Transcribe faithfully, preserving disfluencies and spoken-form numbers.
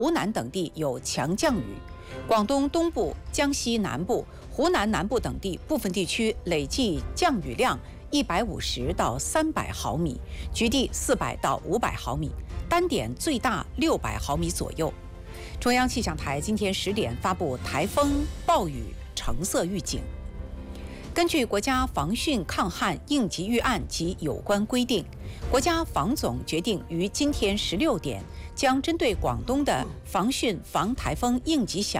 湖南等地有强降雨，广东东部、江西南部、湖南南部等地部分地区累计降雨量一百五十到三百毫米，局地四百到五百毫米，单点最大六百毫米左右。中央气象台今天十点发布台风暴雨橙色预警。根据国家防汛抗旱应急预案及有关规定，国家防总决定于今天十六点将针对广东的防汛防台风应急响